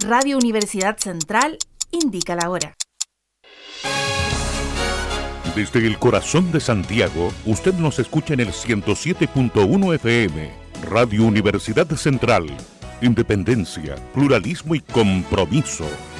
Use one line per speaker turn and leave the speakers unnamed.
Radio Universidad Central indica la hora.
Desde el corazón de Santiago, usted nos escucha en el 107.1 FM. Radio Universidad Central. Independencia, pluralismo y compromiso.